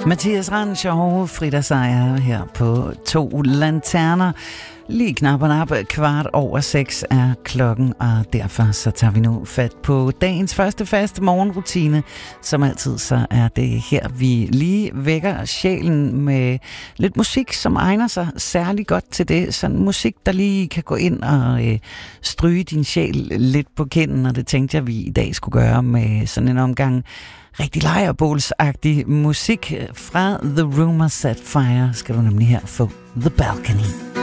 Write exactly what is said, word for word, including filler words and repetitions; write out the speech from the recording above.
Mathias Ranschow, Frida Seier her på To Lanterner. Lige knap og nap, kvart over seks er klokken, og derfor så tager vi nu fat på dagens første faste morgenrutine. Som altid så er det her, vi lige vækker sjælen med lidt musik, som egner sig særlig godt til det. Sådan musik, der lige kan gå ind og øh, stryge din sjæl lidt på kinden, og det tænkte jeg, vi i dag skulle gøre med sådan en omgang rigtig lejrebålsagtig musik fra The Rumor Set Fire. Skal du nemlig her få The Balcony.